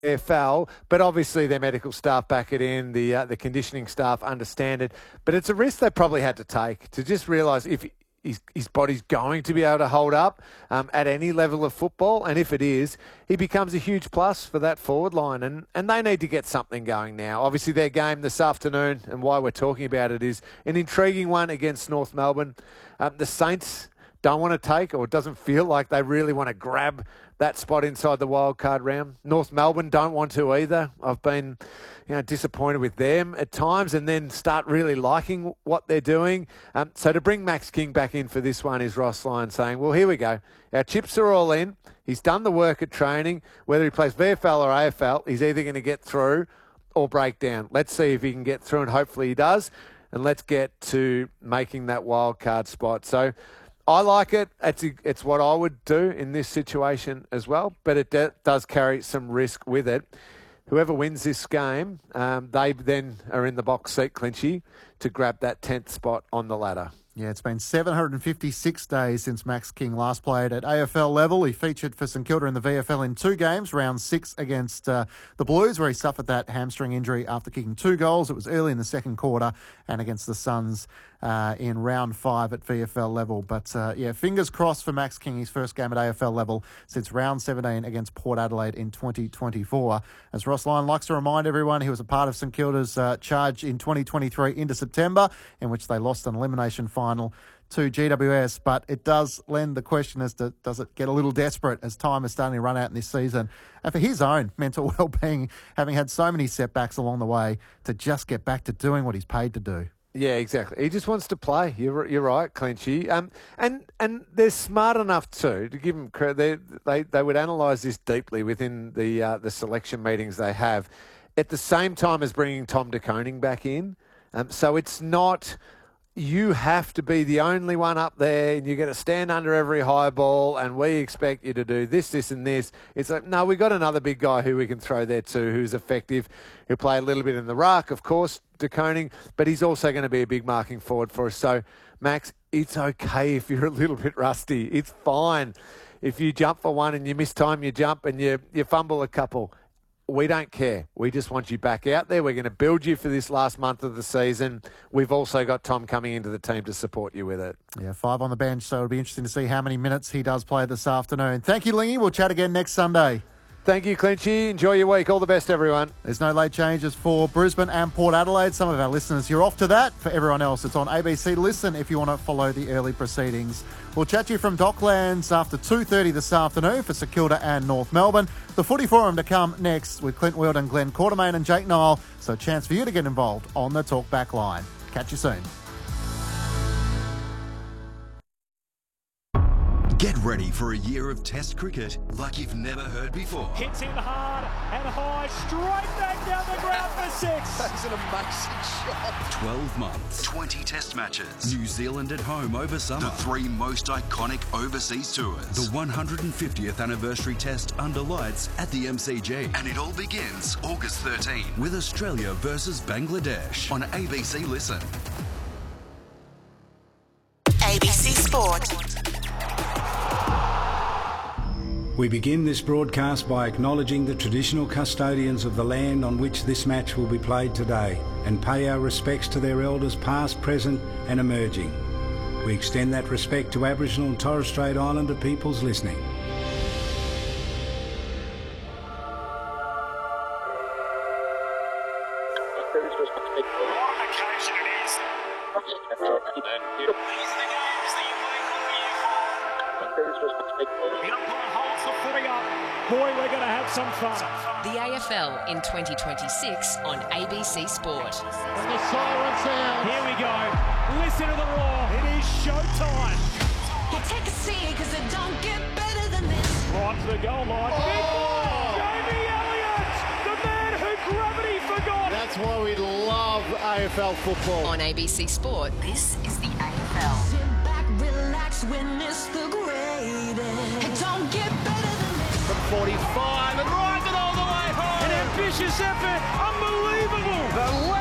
AFL, but obviously their medical staff back it in, the conditioning staff understand it. But it's a risk they probably had to take to just realise if his body's going to be able to hold up at any level of football, and if it is, he becomes a huge plus for that forward line, and they need to get something going now. Obviously their game this afternoon, and why we're talking about it, is an intriguing one against North Melbourne. The Saints don't want to take, or it doesn't feel like they really want to grab that spot inside the wildcard round. North Melbourne don't want to either. I've been disappointed with them at times, and then start really liking what they're doing. So to bring Max King back in for this one is Ross Lyon saying, well, here we go. Our chips are all in. He's done the work at training. Whether he plays VFL or AFL, he's either going to get through or break down. Let's see if he can get through, and hopefully he does. And let's get to making that wildcard spot. So I like it. It's what I would do in this situation as well, but it does carry some risk with it. Whoever wins this game, they then are in the box seat, Clinchy, to grab that 10th spot on the ladder. Yeah, it's been 756 days since Max King last played at AFL level. He featured for St Kilda in the VFL in 2 games, round 6 against the Blues, where he suffered that hamstring injury after kicking 2 goals. It was early in the second quarter, and against the Suns in round 5 at VFL level. But fingers crossed for Max King, his first game at AFL level since round 17 against Port Adelaide in 2024. As Ross Lyon likes to remind everyone, he was a part of St Kilda's charge in 2023 into September, in which they lost an elimination final to GWS, but it does lend the question as to, does it get a little desperate as time is starting to run out in this season, and for his own mental well-being, having had so many setbacks along the way, to just get back to doing what he's paid to do. Yeah, exactly. He just wants to play. You're right, Clinchy. And they're smart enough too, to give them credit. They would analyse this deeply within the selection meetings they have, at the same time as bringing Tom De Koning back in. So it's not, you have to be the only one up there and you're going to stand under every high ball and we expect you to do this and this. It's like, no, we've got another big guy who we can throw there too, who's effective, who'll play a little bit in the ruck, of course, De Koning, but he's also going to be a big marking forward for us. So, Max, it's okay if you're a little bit rusty. It's fine. If you jump for one and you miss time, you jump and you fumble a couple. We don't care. We just want you back out there. We're going to build you for this last month of the season. We've also got Tom coming into the team to support you with it. Yeah, 5 on the bench, so it'll be interesting to see how many minutes he does play this afternoon. Thank you, Lingy. We'll chat again next Sunday. Thank you, Clinchy. Enjoy your week. All the best, everyone. There's no late changes for Brisbane and Port Adelaide. Some of our listeners, you're off to that. For everyone else, it's on ABC Listen if you want to follow the early proceedings. We'll chat to you from Docklands after 2:30 this afternoon for St Kilda and North Melbourne. The Footy Forum to come next with Clint Weldon, Glenn Quartermain and Jake Nile. So a chance for you to get involved on the Talkback line. Catch you soon. Get ready for a year of Test cricket like you've never heard before. Hits in hard and high, straight back down the ground for 6. That's an amazing shot. 12 months, 20 Test matches, New Zealand at home over summer, the 3 most iconic overseas tours, the 150th anniversary Test under lights at the MCG, and it all begins August 13 with Australia versus Bangladesh on ABC Listen. ABC Sport. We begin this broadcast by acknowledging the traditional custodians of the land on which this match will be played today and pay our respects to their elders past, present and emerging. We extend that respect to Aboriginal and Torres Strait Islander peoples listening. Boy, we're going to have some fun. The AFL in 2026 on ABC Sport. And the siren sound. Here we go. Listen to the roar. It is showtime. You take a seat because it don't get better than this. Right to the goal line. Big ball. Jamie Elliott, the man who gravity forgot. That's why we love AFL football. On ABC Sport, this is the AFL. Sit back, relax, witness the greatest. It don't get better than this. From 45 and rides it all the way home. An ambitious effort. Unbelievable. The